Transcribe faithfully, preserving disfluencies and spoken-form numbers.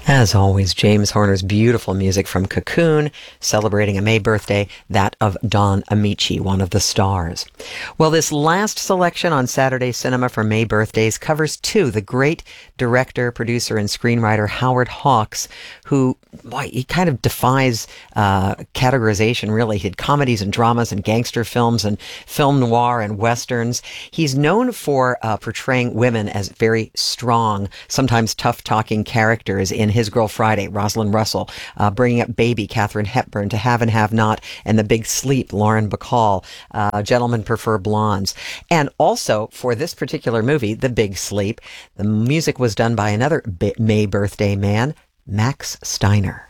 As always, James Horner's beautiful music from Cocoon, celebrating a May birthday, that of Don Amici, one of the stars. Well, this last selection on Saturday Cinema for May birthdays covers two, the great director, producer, and screenwriter Howard Hawks, who, boy, he kind of defies uh, categorization, really. He did comedies and dramas and gangster films and film noir and westerns. He's known for uh, portraying women as very strong, sometimes tough-talking characters in His Girl Friday, Rosalind Russell, uh, Bringing Up Baby, Katharine Hepburn, To Have and Have Not, and The Big Sleep, Lauren Bacall, uh, Gentlemen Prefer Blondes. And also, for this particular movie, The Big Sleep, the music was done by another May birthday man, Max Steiner.